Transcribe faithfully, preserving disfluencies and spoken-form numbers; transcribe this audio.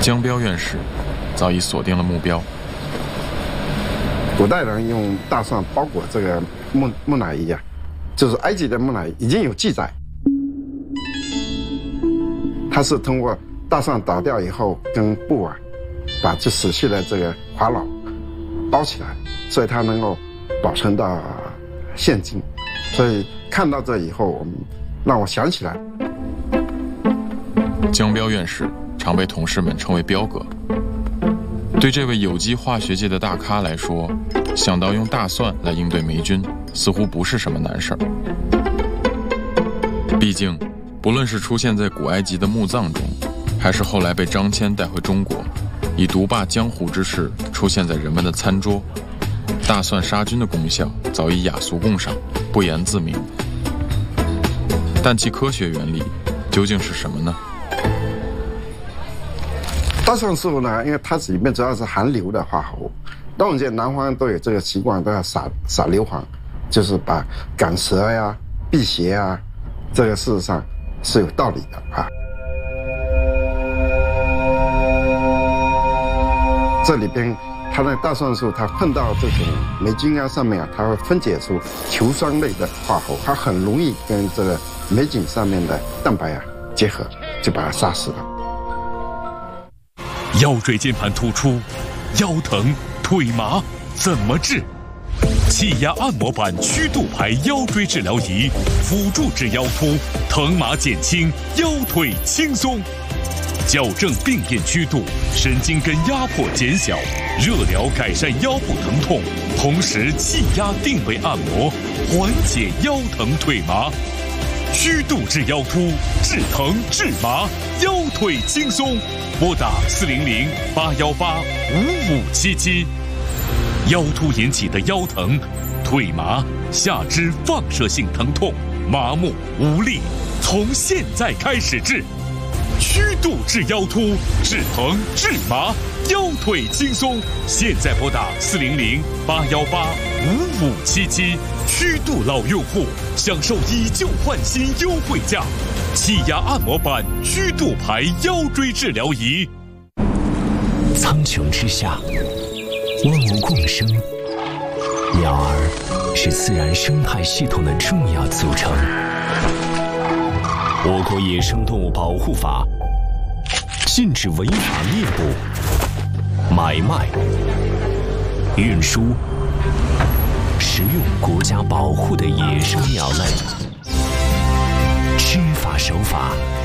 江彪院士早已锁定了目标。 古代人用大蒜包裹这个木木乃伊啊，就是埃及的木乃伊已经有记载，它是通过大蒜倒掉以后跟布啊，把这死去的这个法老包起来，所以它能够保存到现今。所以看到这以后，我们让我想起来， 江彪院士常被同事们称为彪哥。对这位有机化学界的大咖来说，想到用大蒜来应对霉菌，似乎不是什么难事儿。毕竟，不论是出现在古埃及的墓葬中，还是后来被张骞带回中国，以独霸江湖之势出现在人们的餐桌，大蒜杀菌的功效早已雅俗共赏，不言自明。但其科学原理究竟是什么呢？ 大蒜素呢，因为它里面主要是含硫的化合物。端午节南方都有这个习惯，都要撒撒硫磺，就是把赶蛇呀、辟邪啊，这个事实上是有道理的啊。这里边它的大蒜素，它碰到这种霉菌啊上面啊，它会分解出球酸类的化合物，它很容易跟这个霉菌上面的蛋白啊结合，就把它杀死了。 腰椎间盘突出、腰疼、腿麻怎么治？气压按摩板曲度牌腰椎治疗仪，辅助治腰突，疼麻减轻，腰腿轻松。矫正病变曲度，神经根压迫减小，热疗改善腰部疼痛，同时气压定位按摩，缓解腰疼腿麻。曲度治腰突，治疼治麻，腰腿轻松。拨打四零零八幺八五五七七。腰突引起的腰疼、腿麻、下肢放射性疼痛、麻木无力，从现在开始治。曲度治腰突，治疼治麻，腰腿轻松。现在拨打四零零八幺八五五七七。曲度老用户享受以旧换新优惠价，气压按摩板曲度牌腰椎治疗仪。 苍穹之下，万物共生，鸟儿是自然生态系统的重要组成。我国野生动物保护法禁止违法猎捕、买卖、运输、食用国家保护的野生鸟类。知法守法，